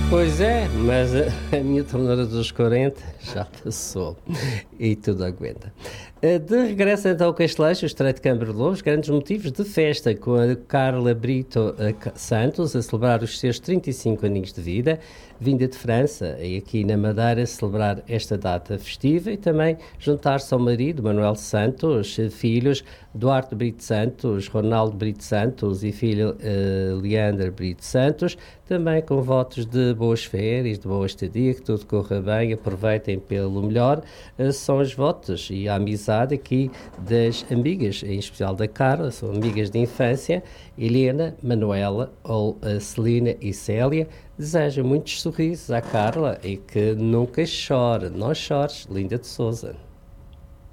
Pois é, mas a minha ternura dos 40 já passou e tudo aguenta. De regresso então ao Casteleixo, o Estreito de Câmara de Lobos, grandes motivos de festa com a Carla Brito Santos a celebrar os seus 35 aninhos de vida, vinda de França e aqui na Madeira celebrar esta data festiva e também juntar-se ao marido Manuel Santos, filhos Duarte Brito Santos, Ronaldo Brito Santos e filho Leandro Brito Santos, também com votos de boas férias, de boa estadia, que tudo corra bem, aproveitem pelo melhor. São os votos e a amizade aqui das amigas, em especial da Carla, são amigas de infância, Helena, Manuela, Celina e Célia. Desejo muitos sorrisos à Carla e que nunca chore, não chores, Linda de Souza.